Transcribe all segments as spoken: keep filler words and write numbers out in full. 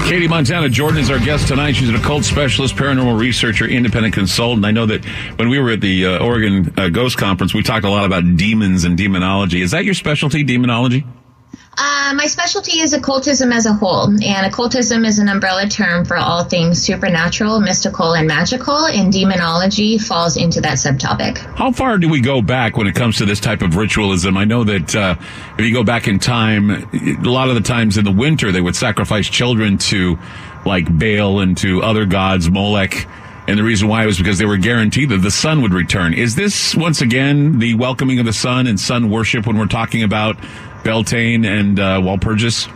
Katie Montana Jordan is our guest tonight. She's an occult specialist, paranormal researcher, independent consultant. I know that when we were at the uh, Oregon uh, Ghost Conference, we talked a lot about demons and demonology. Is that your specialty, demonology? Uh, my specialty is occultism as a whole, and occultism is an umbrella term for all things supernatural, mystical, and magical, and demonology falls into that subtopic. How far do we go back when it comes to this type of ritualism? I know that uh, if you go back in time, a lot of the times in the winter, they would sacrifice children to, like, Baal and to other gods, Molech. And the reason why was because they were guaranteed that the sun would return. Is this, once again, the welcoming of the sun and sun worship when we're talking about Beltane and uh, Walpurgis?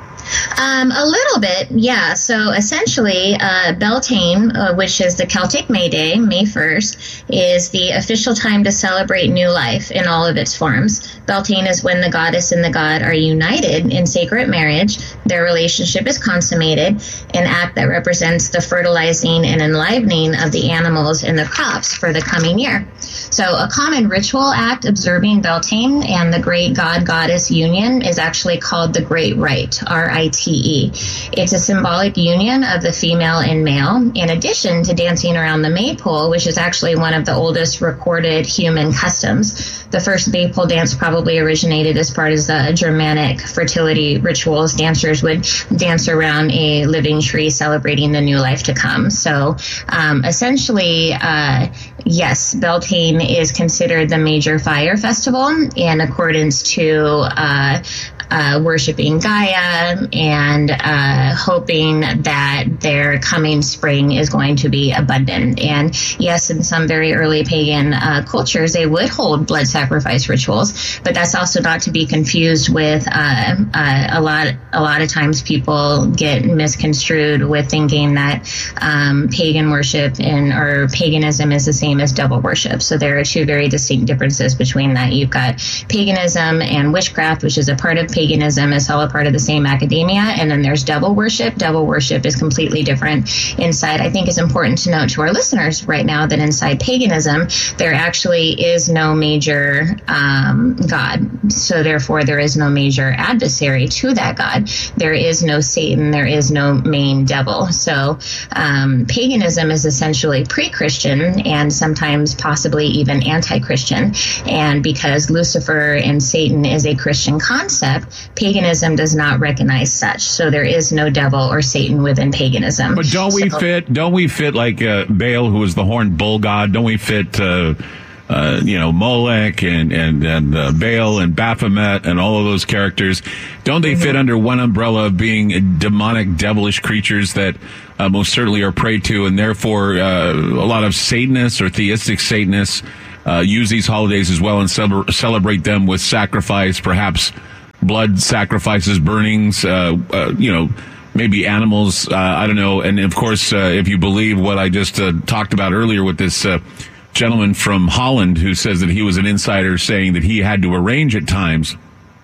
Um, a little bit, yeah. So essentially, uh, Beltane, uh, which is the Celtic May Day, May first, is the official time to celebrate new life in all of its forms. Beltane is when the goddess and the god are united in sacred marriage. Their relationship is consummated, an act that represents the fertilizing and enlivening of the animals and the crops for the coming year. So a common ritual act observing Beltane and the great god-goddess union is actually called the Great Rite, R I T E. It's a symbolic union of the female and male, in addition to dancing around the maypole, which is actually one of the oldest recorded human customs. The first maypole dance probably originated as part of the Germanic fertility rituals. Dancers would dance around a living tree celebrating the new life to come. So um, essentially, uh, yes, Beltane is considered the major fire festival in accordance to uh, uh, worshiping Gaia and uh, hoping that their coming spring is going to be abundant. And yes, in some very early pagan uh, cultures, they would hold blood sacrifice rituals, but that's also not to be confused with uh, uh, a lot. A lot of times, people get misconstrued with thinking that um, pagan worship and or paganism is the same as devil worship. So there are two very distinct differences between that. You've got paganism and witchcraft, which is a part of paganism, is all a part of the same academia, and then there's devil worship. Devil worship is completely different. Inside, I think it's important to note to our listeners right now that inside paganism, there actually is no major um, god. So therefore, there is no major adversary to that god. There is no Satan. There is no main devil. So um, paganism is essentially pre-Christian and sometimes possibly even anti-Christian. And because Lucifer and Satan is a Christian concept, paganism does not recognize such. So there is no devil or Satan within paganism. But don't we so, fit, don't we fit like uh, Baal, who was the horned bull god? Don't we fit, uh, uh, you know, Molech and, and, and uh, Baal and Baphomet and all of those characters? Don't they mm-hmm. fit under one umbrella of being demonic, devilish creatures that uh, most certainly are prey to, and therefore uh, a lot of Satanists or theistic Satanists uh, use these holidays as well and ce- celebrate them with sacrifice, perhaps blood sacrifices, burnings, uh, uh, you know, maybe animals, uh, I don't know. And of course, uh, if you believe what I just uh, talked about earlier with this uh, gentleman from Holland who says that he was an insider saying that he had to arrange at times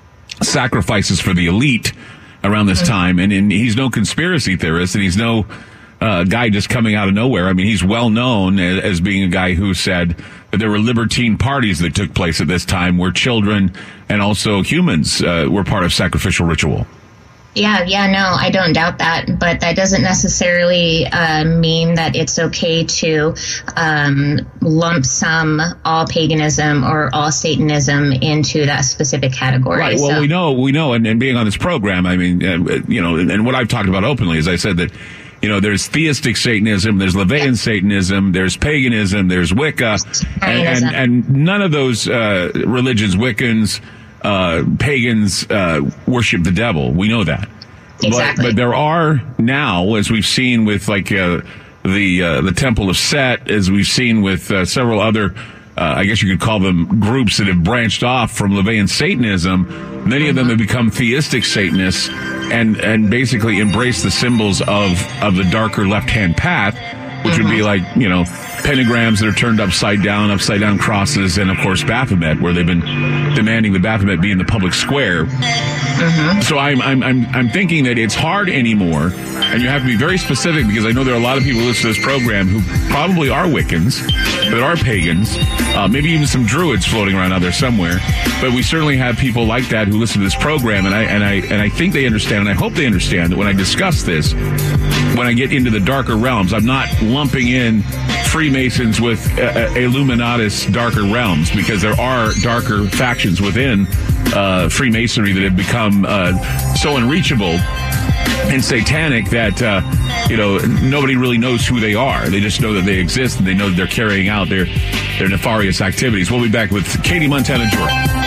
sacrifices for the elite around this time. And, and he's no conspiracy theorist, and he's no uh, guy just coming out of nowhere. I mean, he's well known as, as being a guy who said that there were libertine parties that took place at this time where children and also humans uh, were part of sacrificial ritual. Yeah, yeah, no, I don't doubt that, but that doesn't necessarily uh, mean that it's okay to um, lump sum all paganism or all Satanism into that specific category. Right. Well, so. we know, we know, and, and being on this program, I mean, uh, you know, and, and what I've talked about openly is I said that, you know, there's theistic Satanism, there's LaVeyan yeah. Satanism, there's paganism, there's Wicca, and, and, and none of those uh, religions, Wiccans, Uh, pagans uh, worship the devil. We know that. Exactly. But, but there are now, as we've seen with like uh, the uh, the Temple of Set, as we've seen with uh, several other, uh, I guess you could call them groups that have branched off from LaVeyan Satanism. Many of them have become theistic Satanists and and basically embrace the symbols of of the darker left-hand path, which mm-hmm. would be like, you know, pentagrams that are turned upside down, upside down crosses, and of course Baphomet, where they've been demanding the Baphomet be in the public square. Mm-hmm. So I'm I'm I'm I'm thinking that it's hard anymore And you have to be very specific, because I know there are a lot of people who listen to this program who probably are Wiccans, that are pagans, uh, maybe even some druids floating around out there somewhere. But we certainly have people like that who listen to this program, and I and I and I think they understand, and I hope they understand that when I discuss this, when I get into the darker realms, I'm not lumping in Freemasons with uh, Illuminatus darker realms, because there are darker factions within uh, Freemasonry that have become uh, so unreachable and satanic that, uh, you know, nobody really knows who they are. They just know that they exist, and they know that they're carrying out their, their nefarious activities. We'll be back with Katie Montana Jordan.